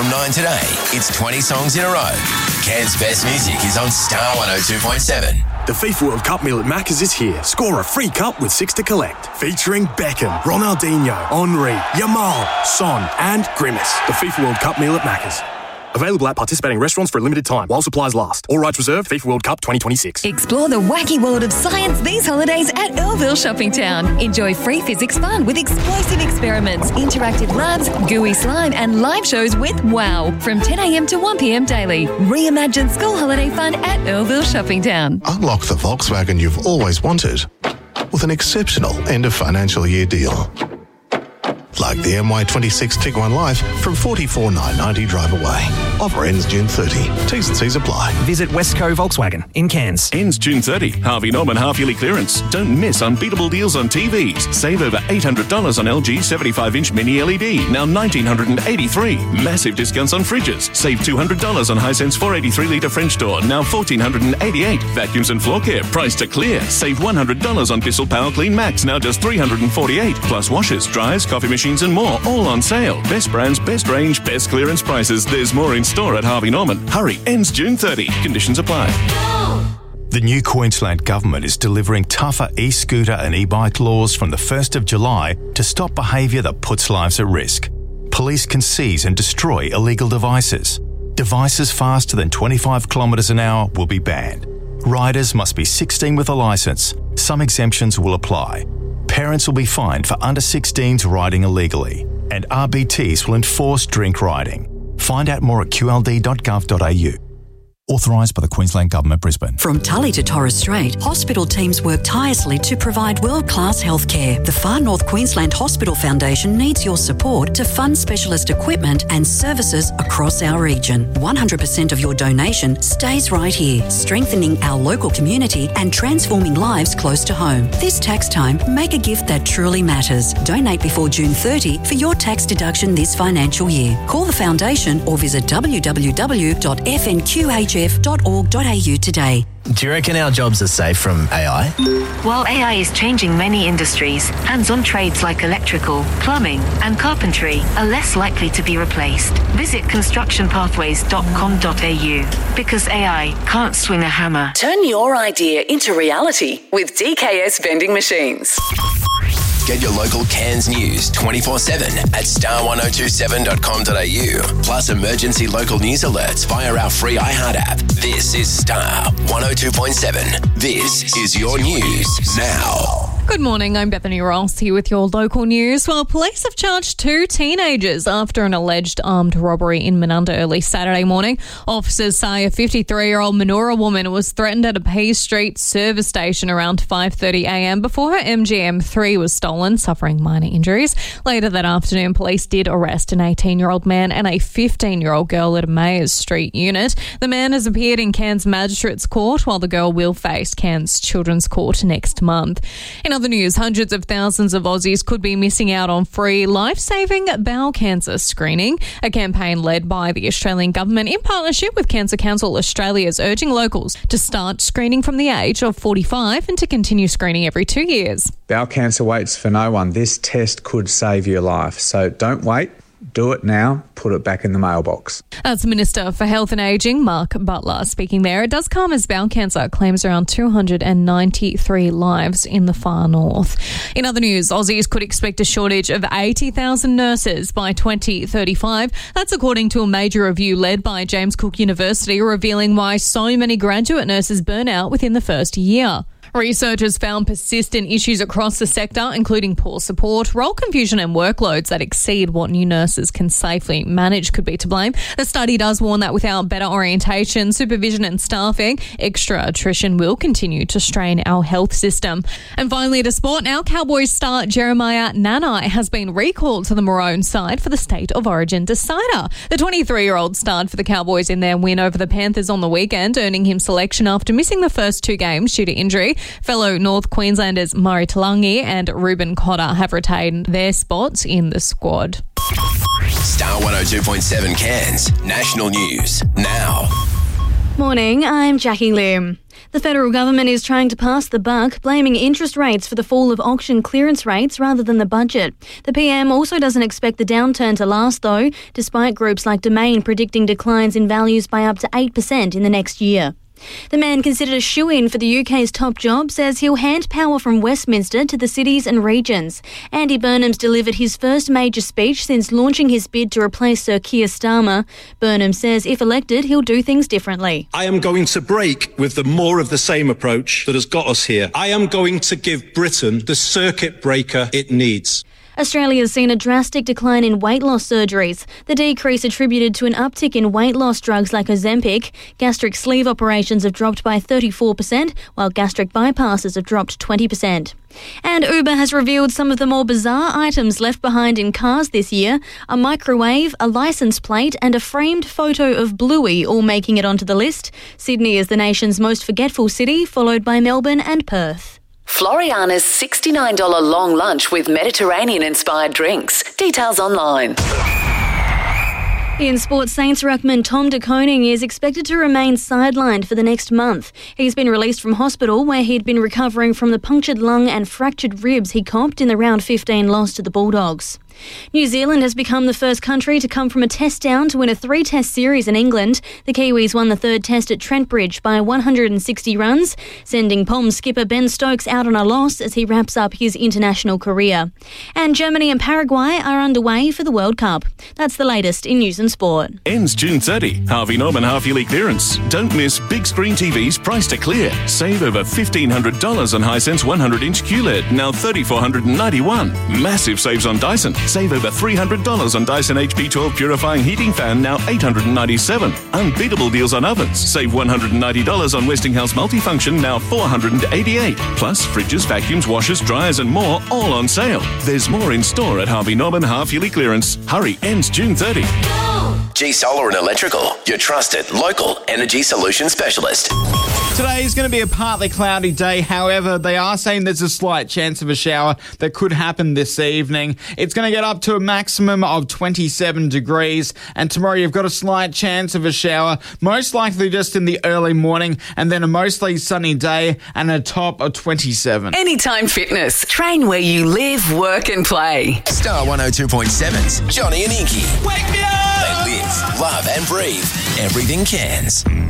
from 9 today. It's 20 songs in a row. Cairns' best music is on Star 102.7. The FIFA World Cup meal at Macca's is here. Score a free cup with 6 to collect. Featuring Beckham, Ronaldinho, Henry, Yamal, Son and Grimace. The FIFA World Cup meal at Macca's. Available at participating restaurants for a limited time while supplies last. All rights reserved. FIFA World Cup 2026. Explore the wacky world of science these holidays at Earlville Shopping Town. Enjoy free physics fun with explosive experiments, interactive labs, gooey slime and live shows with WOW from 10 a.m. to 1 p.m. daily. Reimagine school holiday fun at Earlville Shopping Town. Unlock the Volkswagen you've always wanted with an exceptional end of financial year deal. Like the MY26 Tiguan Life from $44,990 drive away. Offer ends June 30. T's and C's apply. Visit Westco Volkswagen in Cairns. Ends June 30. Harvey Norman half-yearly clearance. Don't miss unbeatable deals on TVs. Save over $800 on LG 75-inch mini LED. Now $1,983. Massive discounts on fridges. Save $200 on Hisense 483-litre French door. Now $1,488. Vacuums and floor care. Price to clear. Save $100 on Bissell Power Clean Max. Now just $348. Plus washers, dryers, coffee machines and more, all on sale. Best brands, best range, best clearance prices. There's more in store at Harvey Norman. Hurry, ends June 30. Conditions apply. The new Queensland Government is delivering tougher e-scooter and e-bike laws from the 1st of July to stop behaviour that puts lives at risk. Police can seize and destroy illegal devices. Devices faster than 25 kilometres an hour will be banned. Riders must be 16 with a licence. Some exemptions will apply. Parents will be fined for under 16s riding illegally, and RBTs will enforce drink riding. Find out more at qld.gov.au. Authorised by the Queensland Government, Brisbane. From Tully to Torres Strait, hospital teams work tirelessly to provide world-class healthcare. The Far North Queensland Hospital Foundation needs your support to fund specialist equipment and services across our region. 100% of your donation stays right here, strengthening our local community and transforming lives close to home. This tax time, make a gift that truly matters. Donate before June 30 for your tax deduction this financial year. Call the foundation or visit www.fnqh.org.au today. Do you reckon our jobs are safe from AI? While AI is changing many industries, hands-on trades like electrical, plumbing and carpentry are less likely to be replaced. Visit constructionpathways.com.au because AI can't swing a hammer. Turn your idea into reality with DKS Vending Machines. Get your local Cairns news 24/7 at star1027.com.au. Plus emergency local news alerts via our free iHeart app. This is Star 102.7. This is your news now. Good morning, I'm Bethany Ross here with your local news. Well, police have charged 2 teenagers after an alleged armed robbery in Menunda early Saturday morning. Officers say a 53-year-old Manoora woman was threatened at a Pease Street service station around 5:30am before her MGM3 was stolen, suffering minor injuries. Later that afternoon, police did arrest an 18-year-old man and a 15-year-old girl at a Mayors Street unit. The man has appeared in Cairns Magistrates Court while the girl will face Cairns Children's Court next month. In other news, hundreds of thousands of Aussies could be missing out on free life-saving bowel cancer screening. A campaign led by the Australian Government in partnership with Cancer Council Australia is urging locals to start screening from the age of 45 and to continue screening every 2 years. Bowel cancer waits for no one. This test could save your life. So don't wait. Do it now. Put it back in the mailbox. That's Minister for Health and Ageing, Mark Butler, speaking there. It does come as bowel cancer claims around 293 lives in the far north. In other news, Aussies could expect a shortage of 80,000 nurses by 2035. That's according to a major review led by James Cook University, revealing why so many graduate nurses burn out within the first year. Researchers found persistent issues across the sector, including poor support, role confusion and workloads that exceed what new nurses can safely manage could be to blame. The study does warn that without better orientation, supervision and staffing, extra attrition will continue to strain our health system. And finally to sport now, Cowboys star Jeremiah Nanai has been recalled to the Maroon side for the State of Origin decider. The 23-year-old starred for the Cowboys in their win over the Panthers on the weekend, earning him selection after missing the first 2 games due to injury. Fellow North Queenslanders Murray Talangi and Ruben Cotter have retained their spots in the squad. Star 102.7 Cairns, national news now. Morning, I'm Jackie Lim. The federal government is trying to pass the buck, blaming interest rates for the fall of auction clearance rates rather than the budget. The PM also doesn't expect the downturn to last, though, despite groups like Domain predicting declines in values by up to 8% in the next year. The man considered a shoo-in for the UK's top job says he'll hand power from Westminster to the cities and regions. Andy Burnham's delivered his first major speech since launching his bid to replace Sir Keir Starmer. Burnham says if elected, he'll do things differently. I am going to break with the more of the same approach that has got us here. I am going to give Britain the circuit breaker it needs. Australia has seen a drastic decline in weight loss surgeries. The decrease attributed to an uptick in weight loss drugs like Ozempic. Gastric sleeve operations have dropped by 34%, while gastric bypasses have dropped 20%. And Uber has revealed some of the more bizarre items left behind in cars this year. A microwave, a licence plate and a framed photo of Bluey all making it onto the list. Sydney is the nation's most forgetful city, followed by Melbourne and Perth. Floriana's $69 long lunch with Mediterranean-inspired drinks. Details online. In sports, Saints ruckman Tom De Koning is expected to remain sidelined for the next month. He's been released from hospital where he'd been recovering from the punctured lung and fractured ribs he copped in the round 15 loss to the Bulldogs. New Zealand has become the first country to come from a test down to win a 3-test series in England. The Kiwis won the third test at Trent Bridge by 160 runs, sending Poms skipper Ben Stokes out on a loss as he wraps up his international career. And Germany and Paraguay are underway for the World Cup. That's the latest in news and sport. Ends June 30. Harvey Norman half-yearly clearance. Don't miss big screen TVs priced to clear. Save over $1,500 on Hisense 100-inch QLED, now $3,491. Massive saves on Dyson. Save over $300 on Dyson HP12 Purifying Heating Fan, now $897. Unbeatable deals on ovens. Save $190 on Westinghouse Multifunction, now $488. Plus, fridges, vacuums, washers, dryers and more, all on sale. There's more in store at Harvey Norman half-yearly clearance. Hurry, ends June 30. G Solar and Electrical, your trusted local energy solution specialist. Today is going to be a partly cloudy day. However, they are saying there's a slight chance of a shower that could happen this evening. It's going to get up to a maximum of 27 degrees. And tomorrow you've got a slight chance of a shower, most likely just in the early morning, and then a mostly sunny day and a top of 27. Anytime Fitness. Train where you live, work and play. Star 102.7's Johnny and Inky. Wake me up! They live, love and breathe everything Cairns.